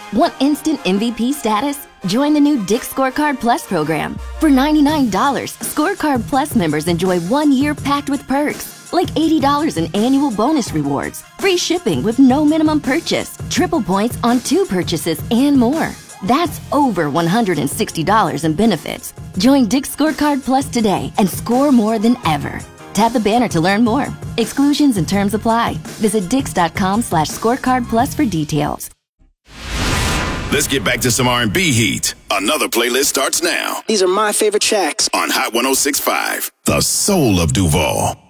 Want instant MVP status? Join the new Dick's Scorecard Plus program. For $99, Scorecard Plus members enjoy 1 year packed with perks, like $80 in annual bonus rewards, free shipping with no minimum purchase, triple points on 2 purchases, and more. That's over $160 in benefits. Join Dick's Scorecard Plus today and score more than ever. Tap the banner to learn more. Exclusions and terms apply. Visit dix.com/scorecardplus for details. Let's get back to some R&B heat. Another playlist starts now. These are my favorite tracks On Hot 106.5, the soul of Duval.